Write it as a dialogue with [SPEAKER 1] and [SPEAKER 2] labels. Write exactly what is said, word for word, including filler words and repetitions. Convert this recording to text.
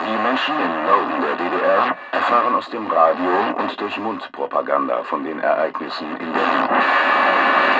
[SPEAKER 1] Die Menschen im Norden der D D R erfahren aus dem Radio und durch Mundpropaganda von den Ereignissen in Berlin.